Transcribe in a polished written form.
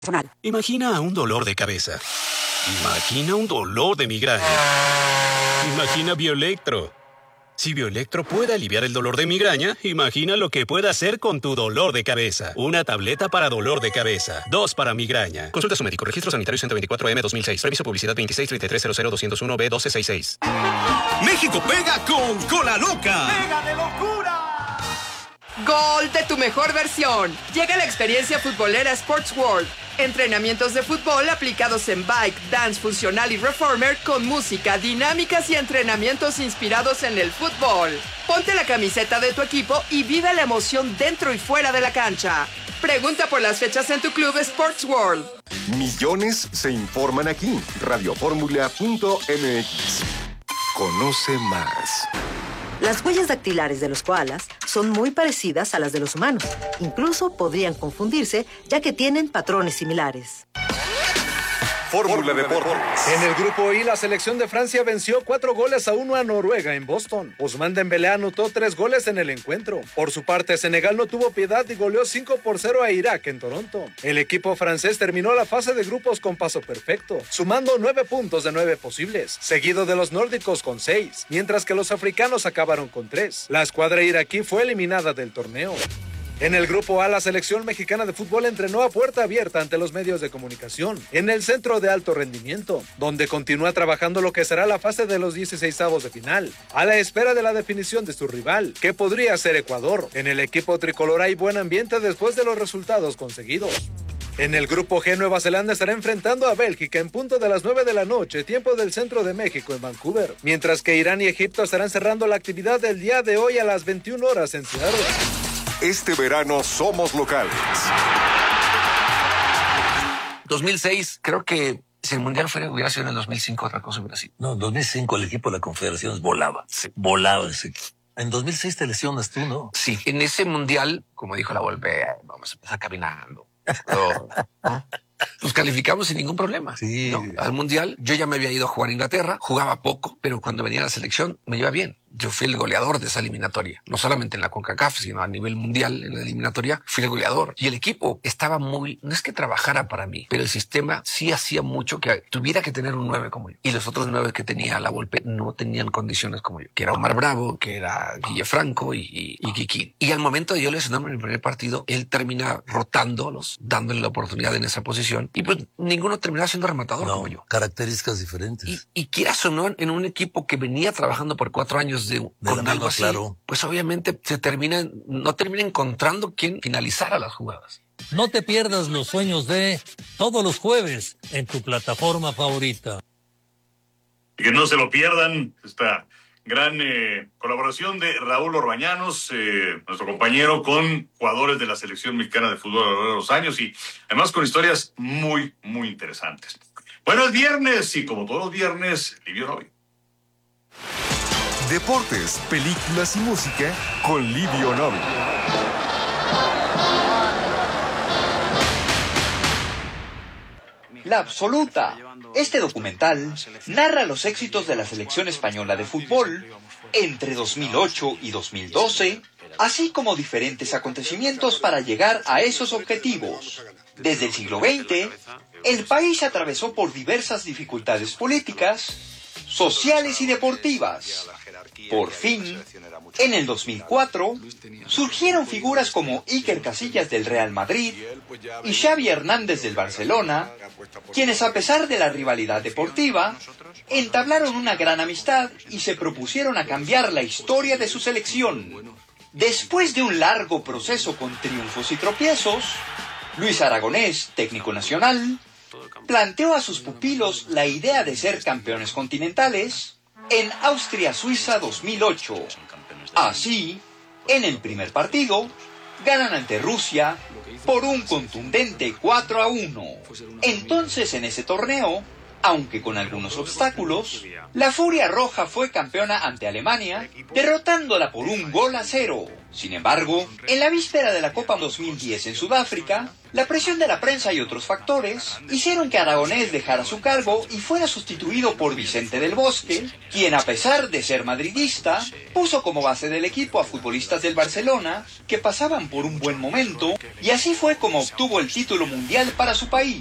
Imagina un dolor de cabeza. Imagina un dolor de migraña. Imagina Bioelectro. Si Bioelectro puede aliviar el dolor de migraña, imagina lo que puede hacer con tu dolor de cabeza. Una tableta para dolor de cabeza. 2 para migraña. Consulta a su médico. Registro sanitario 124M 2006. Reviso publicidad 2633000201B1266. México pega con Cola Loca. ¡Pega de locura! ¡Gol de tu mejor versión! Llega la experiencia futbolera Sports World. Entrenamientos de fútbol aplicados en bike, dance, funcional y reformer con música, dinámicas y entrenamientos inspirados en el fútbol. Ponte la camiseta de tu equipo y vive la emoción dentro y fuera de la cancha. Pregunta por las fechas en tu club Sports World. Millones se informan aquí. Radioformula.mx. Conoce más. Las huellas dactilares de los koalas son muy parecidas a las de los humanos. Incluso podrían confundirse, ya que tienen patrones similares. Fórmula Deportes. En el grupo I, la selección de Francia venció 4-1 a Noruega en Boston. Ousmane Dembélé anotó 3 goles en el encuentro. Por su parte, Senegal no tuvo piedad y goleó 5-0 a Irak en Toronto. El equipo francés terminó la fase de grupos con paso perfecto, sumando 9 puntos de 9 posibles, seguido de los nórdicos con 6, mientras que los africanos acabaron con 3. La escuadra iraquí fue eliminada del torneo. En el grupo A, la selección mexicana de fútbol entrenó a puerta abierta ante los medios de comunicación en el Centro de Alto Rendimiento, donde continúa trabajando lo que será la fase de los 16avos de final, a la espera de la definición de su rival, que podría ser Ecuador. En el equipo tricolor hay buen ambiente después de los resultados conseguidos. En el grupo G, Nueva Zelanda estará enfrentando a Bélgica en punto de las 9 de la noche, tiempo del centro de México en Vancouver, mientras que Irán y Egipto estarán cerrando la actividad del día de hoy a las 21 horas en Seattle. Este verano somos locales. 2006, creo que si el Mundial hubiera sido en el 2005, otra cosa hubiera sido. No, en 2005 el equipo de la Confederaciones volaba. Sí. Volaba ese equipo. En 2006 te lesionas tú, ¿no? Sí, en ese Mundial, como dijo la Volpe, vamos a empezar caminando. Pero, ¿no? Pues calificamos sin ningún problema. Sí. ¿No? Al Mundial, yo ya me había ido a jugar a Inglaterra, jugaba poco, pero cuando venía a la selección me iba bien. Yo fui el goleador de esa eliminatoria, no solamente en la CONCACAF, sino a nivel mundial en la eliminatoria, fui el goleador. Y el equipo estaba muy, no es que trabajara para mí, pero el sistema sí hacía mucho que tuviera que tener un 9 como yo. Y los otros 9 que tenía la Volpe no tenían condiciones como yo, que era Omar Bravo, que era Guille Franco y Kikín. Y al momento de yo lesionarme en el primer partido, él termina rotándolos, dándole la oportunidad en esa posición, y pues ninguno terminaba siendo rematador como yo. Características diferentes. Y quieras o no, en un equipo que venía trabajando por 4 años con algo así, claro, pues obviamente no termina encontrando quién finalizara las jugadas. No te pierdas los sueños de todos los jueves en tu plataforma favorita. Y que no se lo pierdan esta gran colaboración de Raúl Orbañanos, nuestro compañero, con jugadores de la selección mexicana de fútbol a lo largo de los años y además con historias muy, muy interesantes. Bueno, es viernes y como todos los viernes, Livio Novi. Deportes, películas y música con Livio Novi. La Absoluta. Este documental narra los éxitos de la selección española de fútbol entre 2008 y 2012, así como diferentes acontecimientos para llegar a esos objetivos. Desde el siglo XX, el país atravesó por diversas dificultades políticas, sociales y deportivas. Por fin, en el 2004, surgieron figuras como Iker Casillas del Real Madrid y Xavi Hernández del Barcelona, quienes a pesar de la rivalidad deportiva, entablaron una gran amistad y se propusieron a cambiar la historia de su selección. Después de un largo proceso con triunfos y tropiezos, Luis Aragonés, técnico nacional, planteó a sus pupilos la idea de ser campeones continentales en Austria-Suiza 2008. Así, en el primer partido, ganan ante Rusia por un contundente 4-1. Entonces, en ese torneo, Aunque con algunos obstáculos, la Furia Roja fue campeona ante Alemania, derrotándola por 1-0. Sin embargo, en la víspera de la Copa 2010 en Sudáfrica, la presión de la prensa y otros factores hicieron que Aragonés dejara su cargo y fuera sustituido por Vicente del Bosque, quien, a pesar de ser madridista, puso como base del equipo a futbolistas del Barcelona que pasaban por un buen momento, y así fue como obtuvo el título mundial para su país.